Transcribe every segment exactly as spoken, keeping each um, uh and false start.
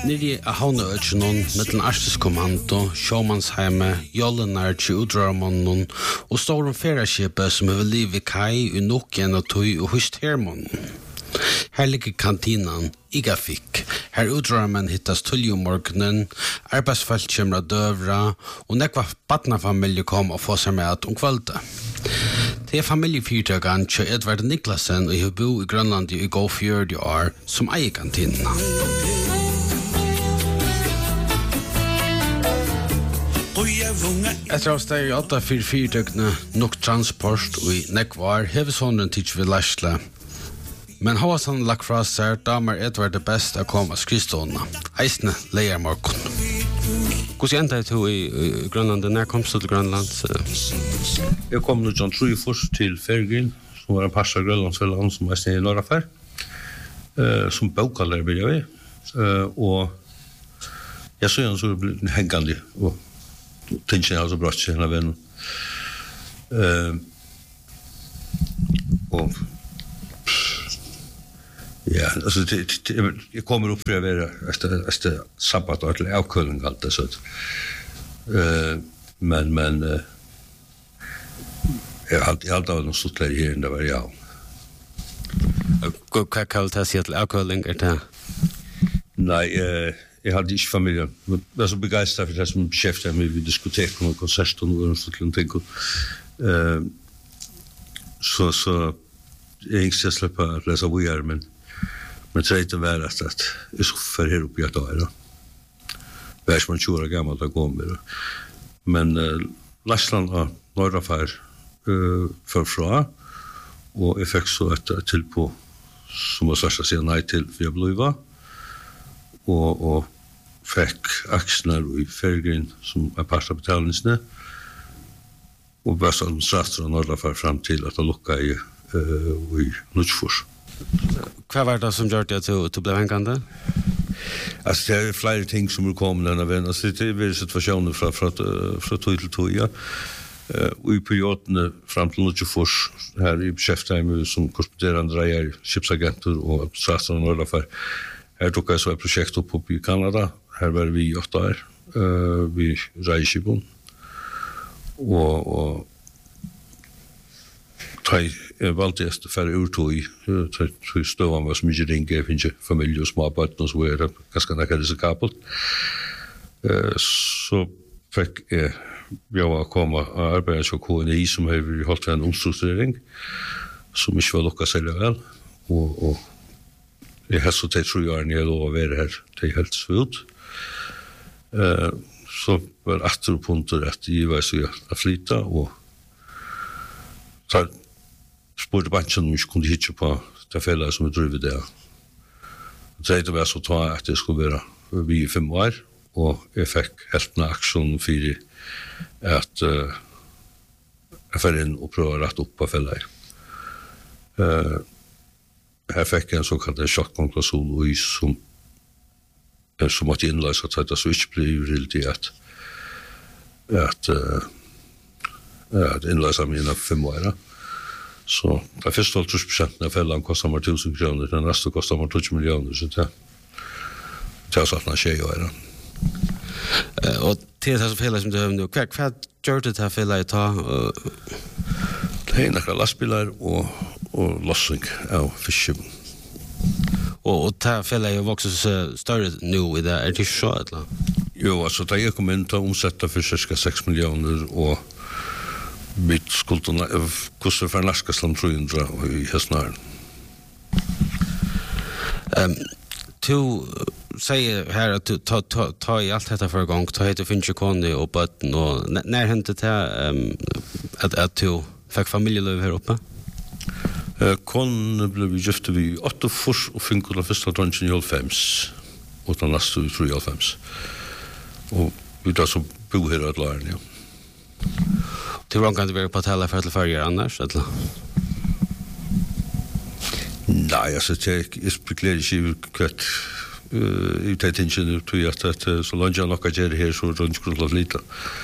Nere a havneøkjennom mellom Arsteskommando, Sjåmannsheime, Jollenar til Udrarmannen og Storum Feraskipet som har livet kai i Nokken og Tøy og Hust Hermannen. Her ligger kantinan Igafik. Her udrarmen hittas tuljumorgnen, arbeidsfalt kommer døvra, og nekva badnafamilie kom og få seg med om kvölda. Det er familiefyrtøkene til Edvard Niklasen og har bo i Grønland i gå fjørde år som eier kantinene. Etter å steg i åtta fyr fyrtøkene nok transport og i nekvar hevesonen tids ved Lashle. Men hva han lagt fra seg, damer Edvard det best å komme av skristående. Eisne leier morgen. Hvordan endte du i, i Grønland? Når kom du til Grønland? Jeg kom nå sånn tru først til Fergin, som var en parstra Grønlandsfelland som var sted i Norrafær, uh, som baukaller vil jeg ved. Uh, og jeg så igjen så ble den hengande, og tenkte jeg altså bratt seg henne vennen. Uh, og ja, alltså det, det, jag kommer upp för att vara efter efter sabbat och till avkölning allt det så att eh men men uh, jag har jag har nog suttit här i det var ja. Vad kallar det sig till avkölning är det? Nej, eh jag hade inte familjen. Jag var så begeistrad för det som chef där med diskotek och konsert och något sånt tänker. Eh så så jag inte släppa att läsa vidare men men det var att att jag skulle för här uppe i dag. Det är man tjugo år gammal att gå med. Men uh, Lassland och Norrafär uh, för fra och jag fick så ett till på som var särskilt säga nej till för jag blev och och fick axlar i Fergrin som är passa betalningsne och var som strax och Norrafär fram till att lucka i uh, i Nutsfors. Vad var det som gjorde att du, du blev hängande? Alltså det är flera ting som är kommande denna vän. Alltså det är situationer från från från tog till tog, ja. Och i perioden fram till Nutsfors här i Cheftheim som korresponderande drejer skeppsagenter och administratörer och Norrafär. Här tog jag så ett projekt upp uppe i Kanada. Här var vi åtta år. Uh, vi Reisibon. Och och Tre valgte jeg til færre urtog i, tre støvann var så mye ringe, jeg finner ikke familie og småbøtten og så er det ganske nækker risikabelt. Så fikk jeg jeg var kommet og arbeidet til K N I som har holdt en omstrukturering, som ikke var lukket særlig vel, og, og jeg har så til tre årene jeg lov å være her til helt svult. Så var atter og punkter at jeg var så å flytte, og så spurte banken om vi ikke kunne hitte på det fellet som vi driver der. Så det var så ta at det skulle være vi i fem år, og jeg fikk helt med aksjon for at uh, jeg fikk inn og prøve å rette opp på fellet. Uh, her fikk jeg en såkalt sjokkkonklusjon som, som måtte innløse at det så ikke ble urildig at, at uh, at innløse mine fem år. Så det første halvtreds prosent av fellan kostar meg tusen kroner, den neste kostar meg tjue millioner, så det, det er sånn at skje å gjøre. Uh, og til det fellet som du har nå, hva, hva gjør det til fellet i ta? Uh... Det er noen lastbiler og, og lossing av fiskjøp. Og, og det fellet er jo vokset større nå i det, er det ikke så, eller? Jo, altså, da jeg kom inn til å omsette for cirka seks millioner, og mitt skulden kostar för norska slam trehundra i höstnaren. Ehm to säger här att du ta ta ta i allt detta för gång ta heter finns ju konde och botten och när hände det ehm att att du fick familjelöv här uppe? Eh kon blev vi just vi åtta fors och fick den första tranchen i fems och den nästa i tre fems. Och vi då så bo här att lära ja. Till vad kan det vara på hotell för att följa annars eller? Nej, alltså det är spekulerar ju kvart eh ut att inte tror att att så långt jag nog kan göra här så runt skulle lite.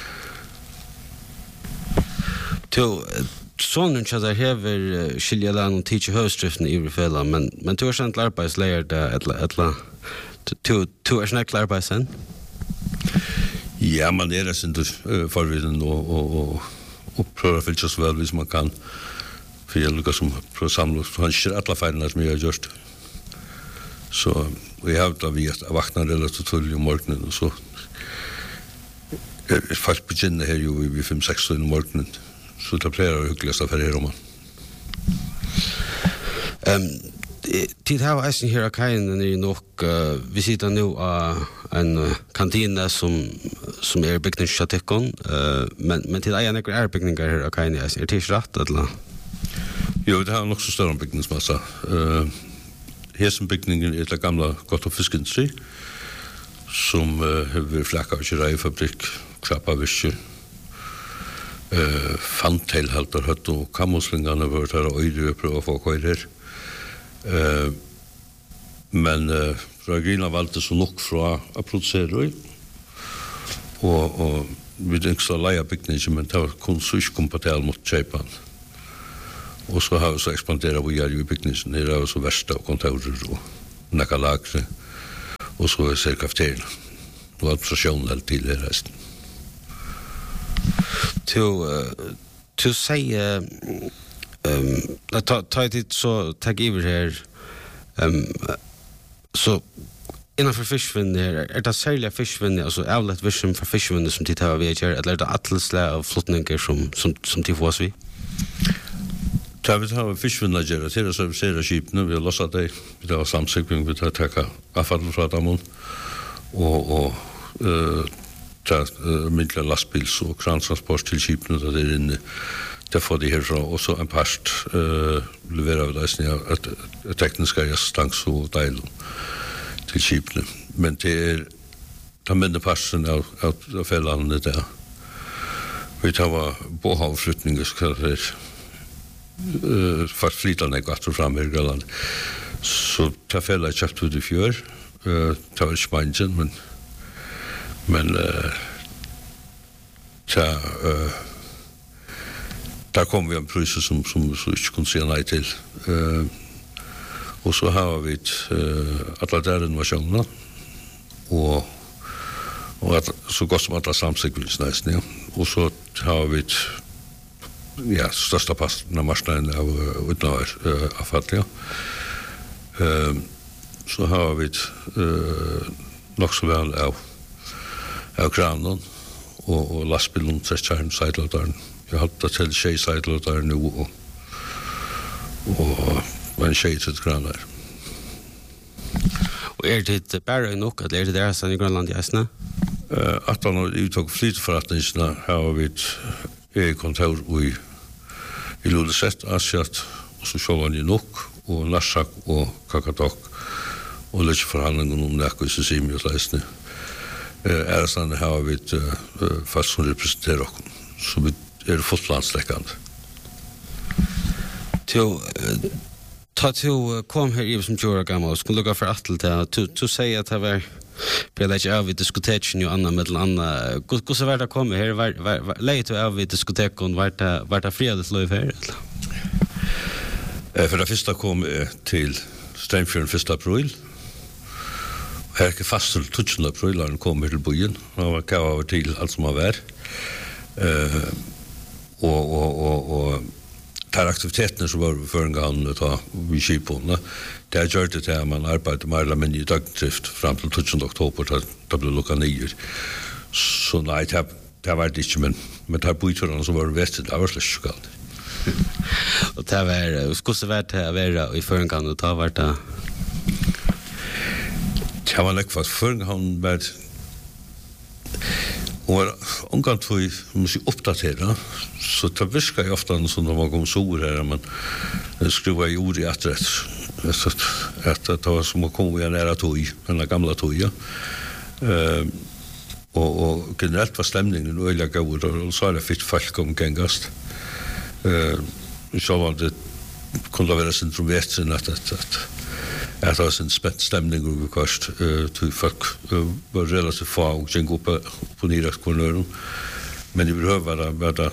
Till sonen så där häver skilja land och teacher höstriften i fälla men men du har sent arbetsläger där ett ett Du du är snart klar på sen. Ja, man är det inte förviden och och och och pröva för så väl som man kan. För jag lyckas som för samla han kör alla färgerna som jag har gjort. Så vi har då vi att vakna relativt tidigt om morgonen och så är fast begynner här ju vid fem sex i morgonen. Så det blir det hyggligaste för er om man. Ehm tid har jag här kajen är nog uh, vi sitter nu uh, en uh, kantina som som är byggnadschatekon uh, men men till är några är byggningar här kajen är är det rätt eller? Jo, det har nog så större byggnadsmassa. Eh här som byggningen är det gamla gott och fiskindustri som uh, har flackavkörfabrik, krabbaviske, eh fantelhalter hött och kamoslingarna var där och öde prova få köra. Eh men uh, Fragina valde så nog fra att producera och och vi tänkte så lägga byggningen men det var konsumtionskompatibel mot köpan. Och så har vi så expanderat vi ju byggningen det är så värsta och kontorer och nakalagre och så är det kafeterian och administrationen till det resten. Till till säga ehm ta ta det så tag över här ehm så innanför fiskvinn är är det särskilt fiskvinn alltså outlet vision för fiskvinn som det har vi gör eller är det atlasla av flottningar som som som till får vi Ta vi har fiskvinn att göra till så ser det skipna vi lossar det vi har samsyn vi tar tacka avfall från dem och och eh ta mindre lastbils och krantransport till skipna där det inne där får de härifrån och så en past eh levererar vi det att tekniska assistans och del till skipna men det är ta mindre passen av av fällan där vi tar på havflyttningar ska det eh fast flyttar det gott fram i Grönland så ta fälla köpt ut i fjör eh ta väl spanjen men men eh ta eh där kommer vi en pris som som så inte kan säga nej till eh och så har vi eh alla där innovationer och och att så gott som alla samsegvilsnäs ja och så har vi ja största pass när maskinen av utnår eh avfall ja eh så har vi eh nog så väl av av kranen och och lastbilen så charm sidelator jag har det till tjej sidelator nu och och man tjej till kranar och är det bara nog att är det där sen i Grönland jasna eh att han uttog flytförrättningarna har vi ett kontor i i Luleset Asiat och så själva i Nok och Nassak och Kakatok och lite förhandlingar om näka så ser vi läsne eh är sån har vi eh fast som representerar så vi är fotlandsläckande till ta till kom här i som Jura gammal skulle lukka för att det to to säga att det var Pelagic av vi diskuterar ju annan med annan hur så vart kommer här var lite av vi diskuterar kon vart vart fredags lov här eh för det första kom till Steinfjörn första april här är fast till sjuttonde april han kommer till byen och var kav till allt som har varit eh och och och och tar aktiviteterna som var för en gång att ta vi skipona det har gjort det att man arbetar med alla men i dagdrift fram till sjuttonde oktober då det blev lucka nio så nej det det var det inte men men det har bojtorna som var väst det var släkt skalt och det var skulle så vart det var i för en gång att ta vart det det var lätt fast för en gång med och omgått vi måste uppdatera så det viskar ju ofta som de var kom så här men skruva i ord i adress så att det var som att komma nära tog den gamla tog ja eh och och generellt var stämningen öliga god och så är det fitt folk om gängast eh så var det kunde vara centrumväst att att att det var en spänd stämning över kost eh till folk var relativt få och sen gå på på deras kornör men det behöver vara vara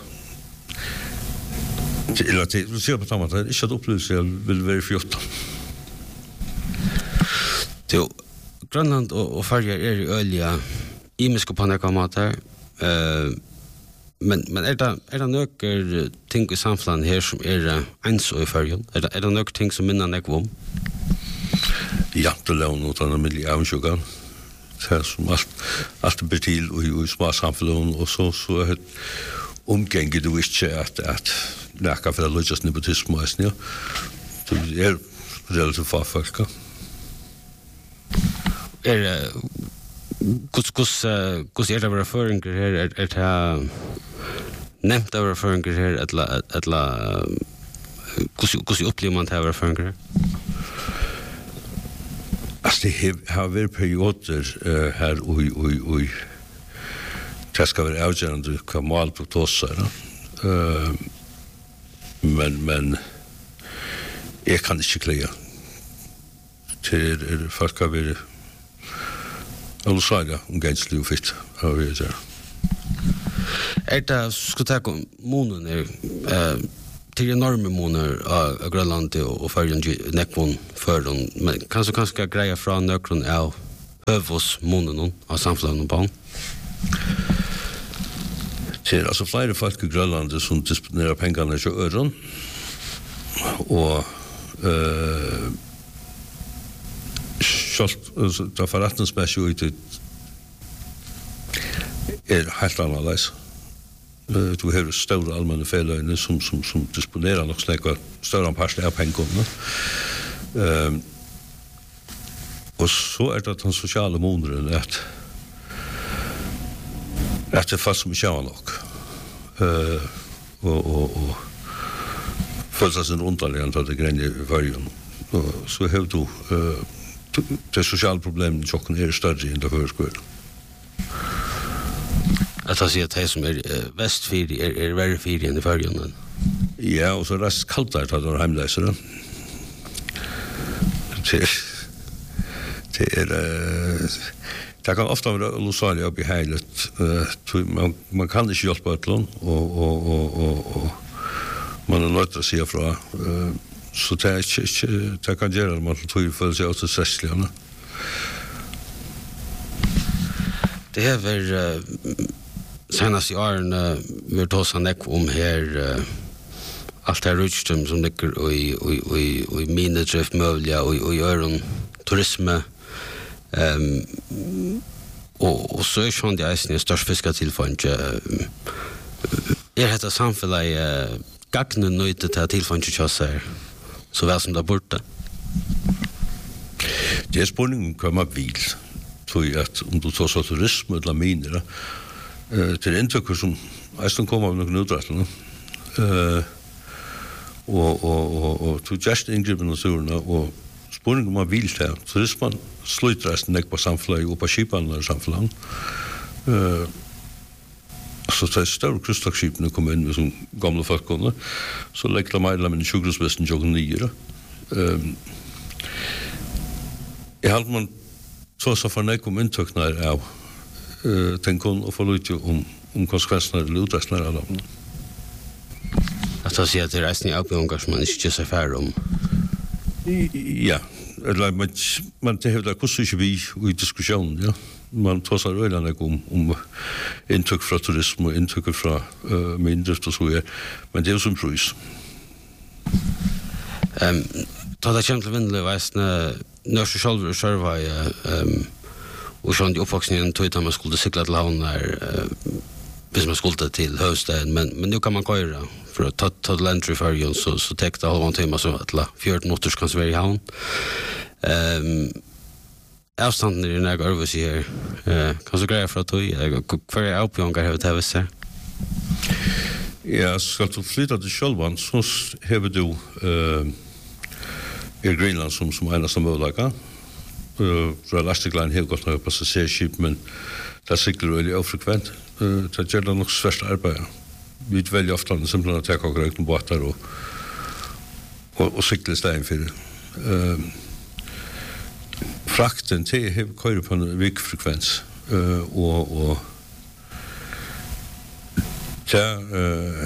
eller till så på tamat inte att upplösa vill vara fjorton till Grönland och, och Färger är i ölja imiska på några matar. Uh, men men är det är det några ting i samfunnet här som är ens och i Färgen? Är det är det några ting som minnar dig om? Jantelån och den miljö avsjukan. Det som allt allt blir till och i små samfunn och så så är omgänge du inte att att läka för logiskt nepotism och ja. Det är relativt få folk. Är det kus kus kus är det vara förringar här är är det nämnt över förringar här att att la kus kus upplever man det här förringar? Alltså det har varit perioder uh, här och och och det ska vara avgörande hur mål på tossar. Uh, men men jag kan inte klara till er folk har varit alltså så om ganska luftigt har vi det. Är det ska ta månen är eh till enorma månader av Grönland och Färgen nekvon för dem men kanske kanske greja från nökron av övos månen av samfunnet på. Till alltså flera folk i Grönland som disponerar pengarna i öron och eh schalt da forretningsmessig ut er helt annerledes. Du har stora allmänna fällöjne som, som, som disponerar nog snäckar större än parst av pengarna. Um, och så är det den sociala månaden att att det fast som jag nog. Uh, och, och, och följa sin underliggande att det gränsar i varje. Så har du uh, det sociala problemen chocken är större än det förskolan. Att jag säger att det som är västfyr är, är värre fyr än i Färgen. Ja, och så rätt kallt där att de hemläsare. Det, det är det kan ofta vara lusaliga upp i heilet. Man, man kan inte hjälpa ett lån och, och, och, och, och man är nöjd att säga från. Så det, är, det kan göra att man tror för sig också särskilt. Det är väl uh, senast i åren uh, vi tar oss en om här uh, allt det rutschtum som ligger i, i, i, i minedrift, möjliga och i öron, turisme um, och, och så är sånt det eisen i störst fiska tillfånd uh, är detta samfällag uh, gagnen nöjt till tillfånd till sig så väl som det borta. Det är spårningen kommer bil. Tror att om du tar så turism eller miner eh till intryck som nästan kommer av någon uträttelse eh och och och och to just ingripen och såna och spårningen kommer bil till turismen slutar nästan på samflag och på skipan och samflag eh så så stor krustakskipen kommer in med som gamla folkkunna så lägger de alla med sjukhusvästen joggen ner eh jag har man så så för nek om intöknar av eh tänkon och förlåt om om konsekvenserna eller uträknar alla. Att säga att det är nästan uppgångar som man inte så fär om. Ja, eller man man det har det kostar ju vi i diskussion, ja. Man tar sig väl om om intryck från turism och intryck från eh mindrift och så är. Men det är som pris. Ehm ta det känt vindle väsna när så själv och serva ehm och sånt uppvuxen tog att man skulle cykla till havn där hvis man skulle till hösten men men nu kan man köra för att ta ta Landry Färgen så så täckte halvan timme så att la fjorton minuter kan vara i havn. Ehm avstånden är några över här. Eh kan så greja för att jag för jag uppgångar har det här. Ja, skal du flytta til Sjølvan, så har du uh, i Greenland som, som eneste mulighet. Uh, for Elasticline har gått noe passasjerskip, men det sikler veldig ofrekvent. Uh, det gjør det nok svært arbeid. Vi er veldig ofte simpelthen å ta akkurat noen båter og, og, og sikle stein for det. Uh, frakten til har kører på en vikfrekvens, uh, og, og ja, eh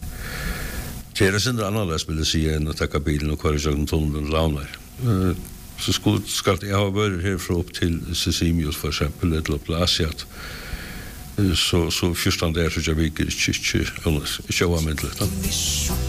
det är inte annorlunda vill jag säga än att ta bilen och köra genom tunneln och launa. Eh så skulle, skal jeg ha vært herfra opp til Sisimius for eksempel, eller opp til Asiat, så, så fjortan der, så jeg vil ikke, ikke, ikke, ikke, ikke, ikke,